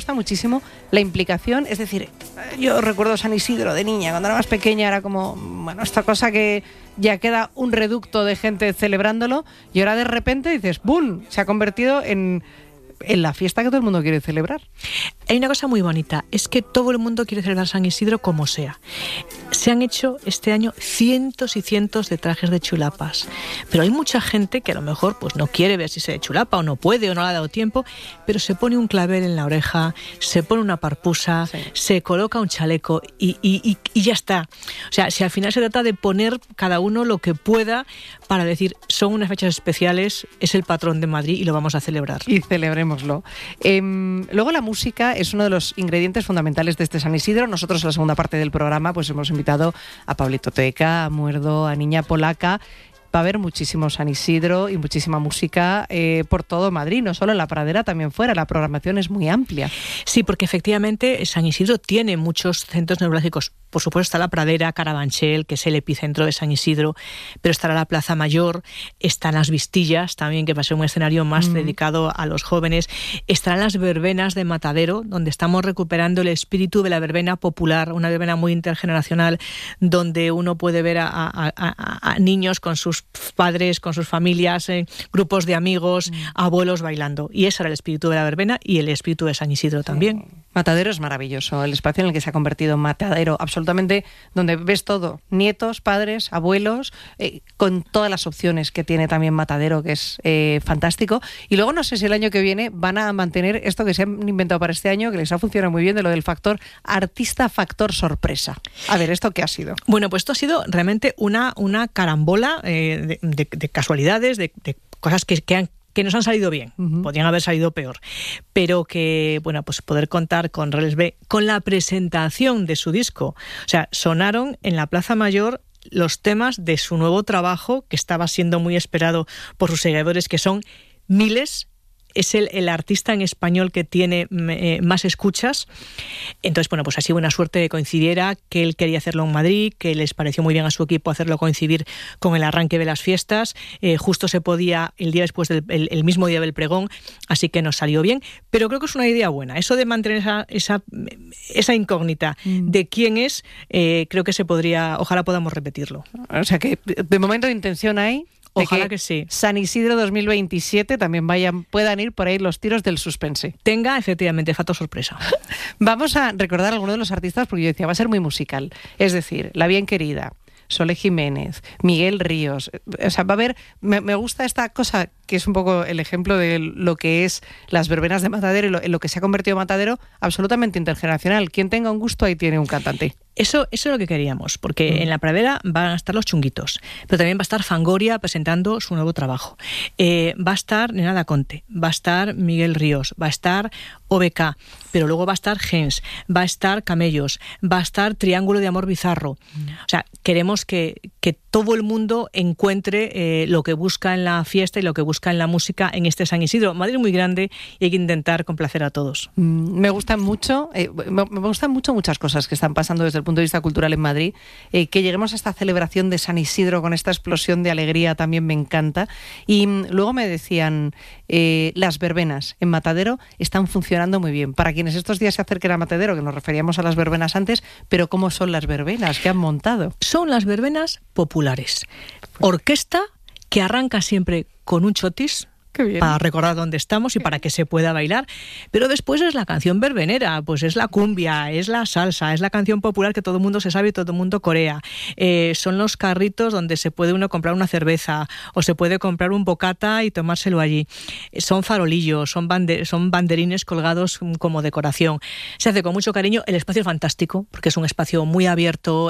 gusta muchísimo la implicación, es decir, yo recuerdo San Isidro de niña, cuando era más pequeña era como, bueno, esta cosa que ya queda un reducto de gente celebrándolo y ahora de repente dices, ¡bum!, se ha convertido en la fiesta que todo el mundo quiere celebrar. Hay una cosa muy bonita, es que todo el mundo quiere celebrar San Isidro como sea. Se han hecho este año cientos y cientos de trajes de chulapas, pero hay mucha gente que a lo mejor pues no quiere vestirse de chulapa o no puede o no le ha dado tiempo, pero se pone un clavel en la oreja, se pone una parpusa, sí, se coloca un chaleco y ya está. O sea, si al final se trata de poner cada uno lo que pueda para decir, son unas fechas especiales, es el patrón de Madrid y lo vamos a celebrar. Y celebrémoslo. Luego la música es uno de los ingredientes fundamentales de este San Isidro. Nosotros en la segunda parte del programa pues hemos invitado a Pablito Teca, a Muerdo, a Niña Polaca. Va a haber muchísimo San Isidro y muchísima música por todo Madrid, no solo en la Pradera, también fuera. La programación es muy amplia. Sí, porque efectivamente San Isidro tiene muchos centros neurálgicos. Por supuesto está la Pradera, Carabanchel, que es el epicentro de San Isidro, pero estará la Plaza Mayor, están las Vistillas también, que va a ser un escenario más dedicado a los jóvenes. Estarán las verbenas de Matadero, donde estamos recuperando el espíritu de la verbena popular, una verbena muy intergeneracional, donde uno puede ver a niños con sus padres, con sus familias, grupos de amigos, abuelos bailando. Y ese era el espíritu de la verbena y el espíritu de San Isidro también. Sí. Matadero es maravilloso, el espacio en el que se ha convertido Matadero, absolutamente, donde ves todo, nietos, padres, abuelos, con todas las opciones que tiene también Matadero, que es fantástico. Y luego no sé si el año que viene van a mantener esto que se han inventado para este año, que les ha funcionado muy bien, de lo del factor artista, factor sorpresa. A ver, ¿esto qué ha sido? Bueno, pues esto ha sido realmente una carambola de casualidades, de cosas que nos han salido bien, podrían haber salido peor, pero que, bueno, pues poder contar con Reles B, con la presentación de su disco. O sea, sonaron en la Plaza Mayor los temas de su nuevo trabajo, que estaba siendo muy esperado por sus seguidores, que son miles. Es el artista en español que tiene más escuchas. Entonces, bueno, pues ha sido una suerte que coincidiera, que él quería hacerlo en Madrid, que les pareció muy bien a su equipo hacerlo coincidir con el arranque de las fiestas. Justo se podía el día después el mismo día del pregón, así que nos salió bien. Pero creo que es una idea buena. Eso de mantener esa incógnita de quién es, creo que se podría, ojalá podamos repetirlo. O sea que de momento de intención hay. Ojalá que sí. San Isidro 2027 también puedan ir por ahí los tiros del suspense. Tenga efectivamente factor sorpresa. Vamos a recordar a algunos de los artistas porque yo decía, va a ser muy musical. Es decir, La Bien Querida, Sole Jiménez, Miguel Ríos. O sea, va a haber... Me gusta esta cosa que es un poco el ejemplo de lo que es las verbenas de Matadero y en lo que se ha convertido Matadero, absolutamente intergeneracional. Quien tenga un gusto, ahí tiene un cantante. Eso es lo que queríamos, porque en la Pradera van a estar los Chunguitos, pero también va a estar Fangoria presentando su nuevo trabajo. Va a estar Nena Da Conte, va a estar Miguel Ríos, va a estar OBK, pero luego va a estar Gens, va a estar Camellos, va a estar Triángulo de Amor Bizarro. O sea, queremos que todo el mundo encuentre lo que busca en la fiesta y lo que busca en la música en este San Isidro. Madrid es muy grande y hay que intentar complacer a todos. Me gustan mucho muchas cosas que están pasando desde el punto de vista cultural en Madrid. Que lleguemos a esta celebración de San Isidro con esta explosión de alegría también me encanta. Y luego me decían, las verbenas en Matadero están funcionando muy bien. Para quienes estos días se acerquen a Matadero, que nos referíamos a las verbenas antes, pero ¿cómo son las verbenas que han montado? Son las verbenas populares. Orquesta que arranca siempre con un chotis, para recordar dónde estamos y para que se pueda bailar, pero después es la canción verbenera, pues es la cumbia, es la salsa, es la canción popular que todo el mundo se sabe y todo el mundo corea. Son los carritos donde se puede uno comprar una cerveza o se puede comprar un bocata y tomárselo allí. Son farolillos, son banderines colgados como decoración. Se hace con mucho cariño. El espacio es fantástico porque es un espacio muy abierto,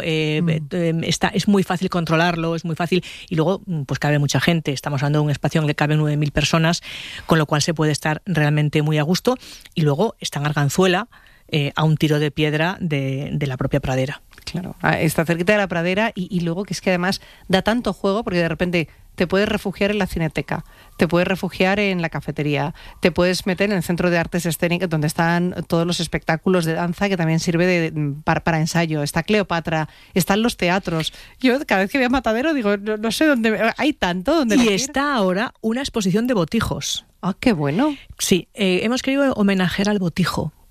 es muy fácil controlarlo, es muy fácil, y luego pues cabe mucha gente. Estamos hablando de un espacio en el que caben 9.000 personas, con lo cual se puede estar realmente muy a gusto. Y luego está en Arganzuela, a un tiro de piedra de la propia Pradera. Claro, está cerquita de la Pradera y luego que es que además da tanto juego porque de repente te puedes refugiar en la Cineteca, te puedes refugiar en la cafetería, te puedes meter en el Centro de Artes Escénicas donde están todos los espectáculos de danza que también sirve para ensayo. Está Cleopatra, están los teatros. Yo cada vez que voy a Matadero digo, no sé dónde, hay tanto donde elegir. Y está ahora una exposición de botijos. ¡Ah, qué bueno! Sí, hemos querido homenajear al botijo,